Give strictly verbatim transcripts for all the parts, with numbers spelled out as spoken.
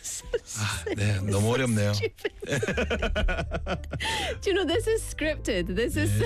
아, 네, 너무 어렵네요. Do you know this is scripted? This is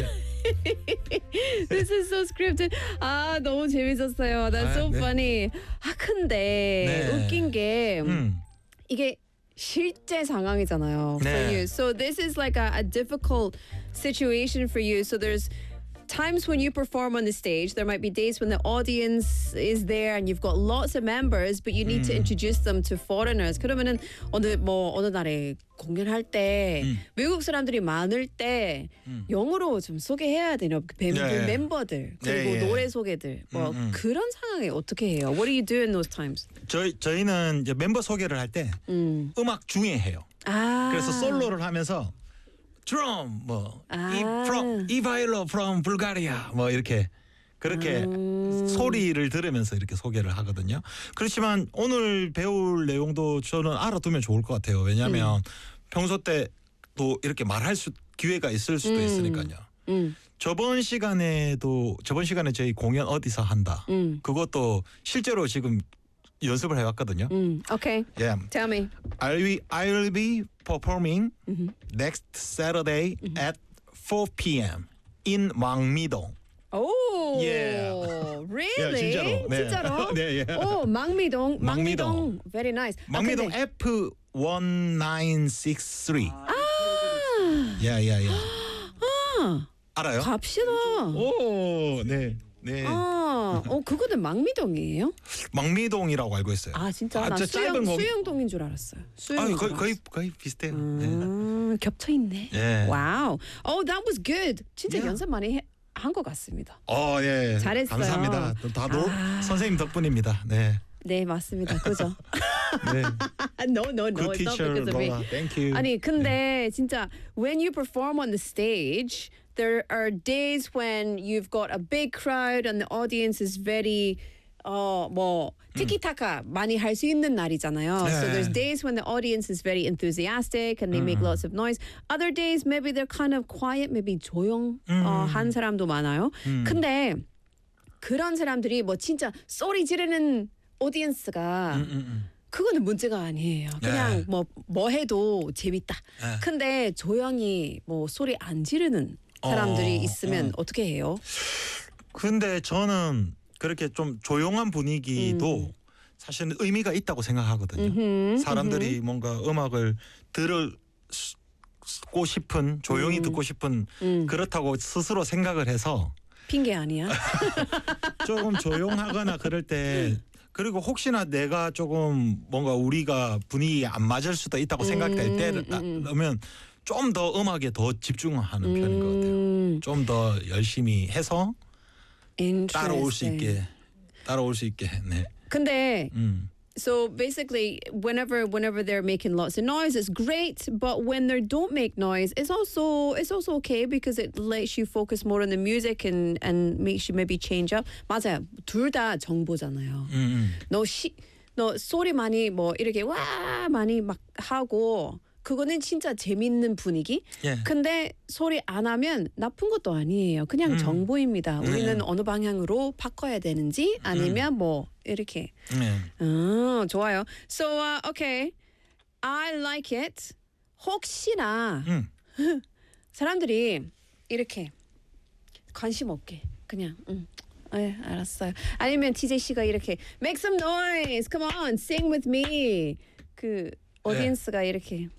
this is so scripted. 아 너무 재밌었어요. That's so 아, 네. funny. 아 근데 네. 웃긴 게 음. 이게 실제 상황이잖아요. For 네. you. So this is like a, a difficult situation for you. So there's times when you perform on the stage, there might be days when the audience is there and you've got lots of members, but you need to introduce them to foreigners. 그러면은 어느 뭐 어느 날에 공연할 때 음. 외국 사람들이 많을 때 음. 영어로 좀 소개해야 되는 그 멤- 네. 멤버들 그리고 네, 예. 노래 소개들 뭐 음, 음. 그런 상황에 어떻게 해요? What do you do in those times? 저희 저희는 이제 멤버 소개를 할 때 음. 음악 중에 해요. 아. 그래서 솔로를 하면서 드럼 뭐 아. 이 from 이바일로 from Bulgaria 뭐 이렇게 그렇게 음. 소리를 들으면서 이렇게 소개를 하거든요. 그렇지만 오늘 배울 내용도 저는 알아두면 좋을 것 같아요. 왜냐하면 음. 평소 때도 이렇게 말할 수 기회가 있을 수도 음. 있으니까요. 음. 저번 시간에도 저번 시간에 저희 공연 어디서 한다. 음. 그것도 실제로 지금 연습을 해왔거든요. 음. Okay. Yeah. Tell me. I'll be I'll be performing Mhm. next Saturday at four p.m. in 왕미동. Oh, Yeah. really? 예, 진짜로. 네. 진짜로? 네, 예. 오, 망미동, 망미동, 망미동. very nice. 왕미동 아, 근데- F nineteen sixty-three. 아, 야, 야, 야. 아, 알아요? 갑시다. 오, 네. 네. 아, 어, 그거는 망미동이에요? 망미동이라고 알고 있어요. 아, 진짜? 나 저 수영, 짧은 거- 수영동인 줄 알았어요. 수영. 아, 거의 거의 거의 비슷해요. 네. 음, 겹쳐 있네. 예. 와우. Oh, that was good. 진짜 Yeah. 연습 많이 한 것 같습니다. 어, 예. 잘했어요. 감사합니다. 다 노, 아. 선생님 덕분입니다. 네. 네, 맞습니다. 그죠? 네. no, no, no. Good It's not teacher, because of me. Laura. Thank you. 아니 근데 진짜 when you perform on the stage, there are days when you've got a big crowd and the audience is very 어뭐 티키타카 많이 할 수 있는 날이잖아요. So 네. there's days when the audience is very enthusiastic and they make lots of noise. Other days maybe they're kind of quiet, maybe 조용 어, 한 사람도 많아요. 근데 그런 사람들이 뭐 진짜 소리 지르는 오디언스가 음, 음. 그거는 문제가 아니에요. 그냥 네. 뭐 뭐 해도 재밌다. 네. 근데 조용히 뭐 소리 안 지르는 사람들이 어, 있으면 어. 어떻게 해요? 근데 저는 그렇게 좀 조용한 분위기도 사실은 의미가 있다고 생각하거든요. 음흠, 사람들이 뭔가 음악을 들고 싶은 조용히 듣고 싶은 음. 그렇다고 스스로 생각을 해서 핑계 아니야? 조금 조용하거나 그럴 때 그리고 혹시나 내가 조금 뭔가 우리가 분위기에 안 맞을 수도 있다고 생각될 때라면 좀 더 음악에 더 집중하는 편인 것 같아요. 음, 좀 더 열심히 해서 따라올 수 interesting. 있게 따라올 수 있게. 네. 근데 음. so basically whenever whenever they're making lots of noise it's great, but when they don't make noise it's also it's also okay because it lets you focus more on the music and and makes you maybe change up. 맞아요. 둘 다 정보잖아요. 음, 음. 너 시, 너 소리 많이 뭐 이렇게 와 많이 막 하고 그거는 진짜 재밌는 분위기. 예. 근데 소리 안 하면 나쁜 것도 아니에요. 그냥 정보입니다. 우리는 네. 어느 방향으로 바꿔야 되는지 아니면 뭐 이렇게. 네. 음, 좋아요. So uh, okay, I like it. 혹시나 음. 사람들이 이렇게 관심 없게 그냥 음. 네, 알았어요. 아니면 티제이 씨가 이렇게 make some noise, come on, sing with me. 그 오디언스가 이렇게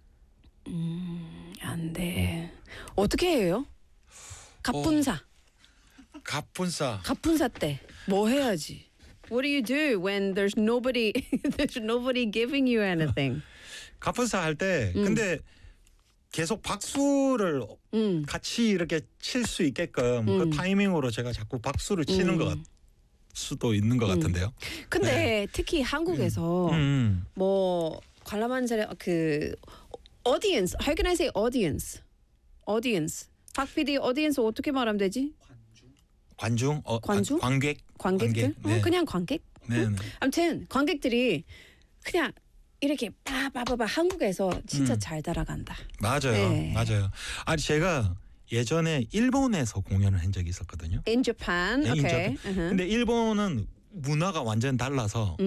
음, 안 돼. 어떻게 해요? 갑분사. 갑분싸. 갑분사 때 뭐 해야지? What do you do when there's nobody there's nobody giving you anything? 갑분싸 할 때 근데 계속 박수를 음. 같이 이렇게 칠 수 있게끔 그 타이밍으로 제가 자꾸 박수를 치는 것 같, 수도 있는 것 같은데요. 근데 특히 한국에서 음. 뭐 관람하는 사람 그 audience, how can I say audience? audience. 박 피디 audience 어떻게 말하면 되지? 관중, 어, 관중? 아, 관객, 관객들? 관객. 네. 어, 그냥 관객? 네, 네. 아무튼 관객들이 그냥 이렇게 빠바바바 한국에서 진짜 잘 따라간다. 맞아요, 네. 맞아요. 아니 제가 예전에 일본에서 공연을 한 적이 있었거든요. In Japan, 네, okay. 인천. 근데 일본은 문화가 완전 달라서